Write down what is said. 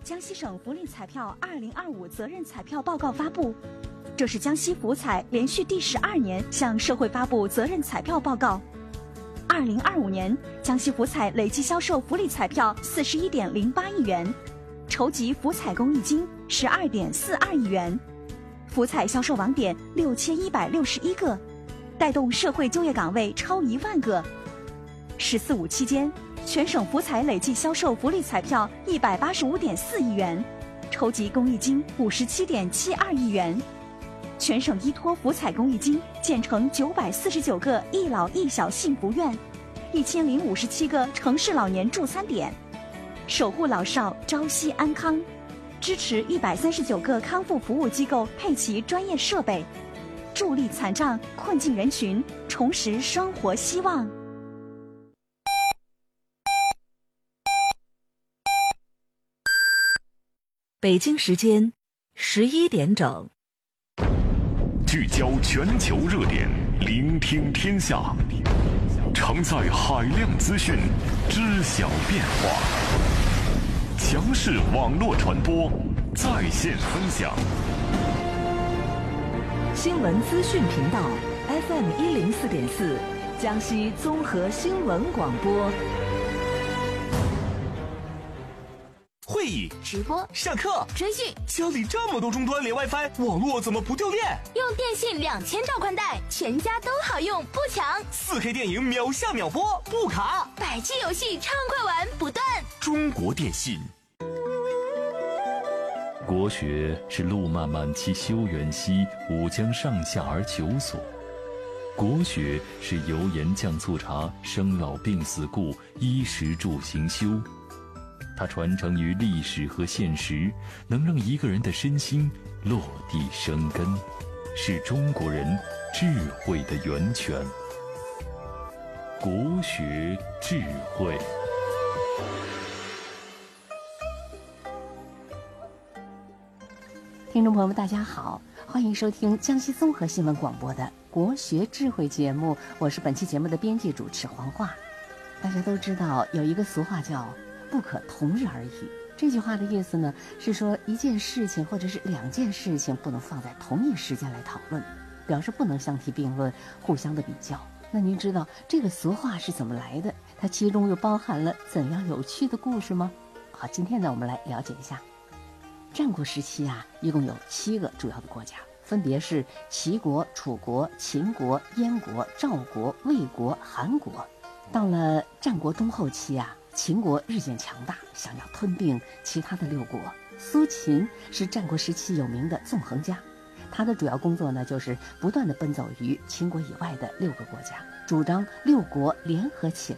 江西省福利彩票2025责任彩票报告发布。这是江西福彩连续第12年向社会发布责任彩票报告。2025年，江西福彩累计销售福利彩票41.08亿元，筹集福彩公益金12.42亿元，福彩销售网点6161个，带动社会就业岗位超1万个。“14·5”期间，全省福彩累计销售福利彩票185.4亿元，筹集公益金57.72亿元。全省依托福彩公益金建成949个一老一小幸福院，1057个城市老年助餐点，守护老少朝夕安康，支持139个康复服务机构配齐专业设备，助力残障困境人群重拾生活希望。 北京时间11点整， 聚焦全球热点，聆听天下，承载海量资讯，知晓变化。强势网络传播，在线分享。 新闻资讯频道 FM104.4，江西综合新闻广播。 会议、 直播、 上课、 追剧， 家里这么多终端连 WiFi， 网络怎么不掉电？ 用电信2000兆宽带，全家都好用，不抢。 4K 电影秒下秒播，不卡。 100G 游戏畅快玩不断。 中国电信。 国学是路漫漫其修远兮，吾将上下而求索。国学是油盐酱醋茶，生老病死故，衣食住行修。它传承于历史和现实，能让一个人的身心落地生根，是中国人智慧的源泉。国学智慧。 听众朋友们，大家好，欢迎收听江西综合新闻广播的国学智慧节目，我是本期节目的编辑主持黄华。大家都知道有一个俗话叫不可同日而语，这句话的意思呢是说一件事情或者是2件事情不能放在同一时间来讨论，表示不能相提并论，互相的比较。那您知道这个俗话是怎么来的？它其中又包含了怎样有趣的故事吗？好，今天呢我们来了解一下。战国时期啊，一共有7个主要的国家，分别是齐国、楚国、秦国、燕国、赵国、魏国、韩国。到了战国中后期啊，秦国日渐强大，想要吞并其他的6国。苏秦是战国时期有名的纵横家，他的主要工作呢，就是不断地奔走于秦国以外的6个国家，主张6国联合起